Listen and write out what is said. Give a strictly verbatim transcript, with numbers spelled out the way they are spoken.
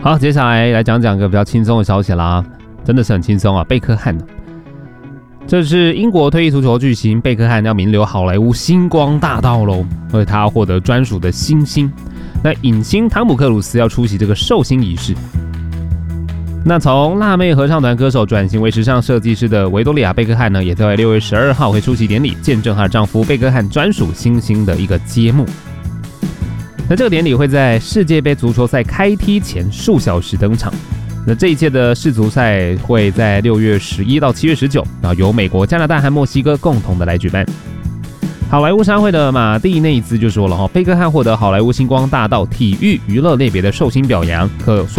好，接下来来讲讲个比较轻松的消息啦，真的是很轻松啊，贝克汉。这是英国退役足球巨星贝克汉要名留好莱坞星光大道喽，而且他要获得专属的星星。那影星汤姆克鲁斯要出席这个授星仪式。那从辣妹合唱团歌手转型为时尚设计师的维多利亚贝克汉呢，也在六月十二号会出席典礼，见证她的丈夫贝克汉专属星星的一个揭幕。那这个典礼会在世界杯足球赛开踢前数小时登场。那这一届的世足赛会在六月十一到七月十九，然后由美国、加拿大和墨西哥共同的来举办。好莱坞商会的马蒂内兹就说了哈，贝克汉获得好莱坞星光大道体育娱乐类别的寿星表扬，可说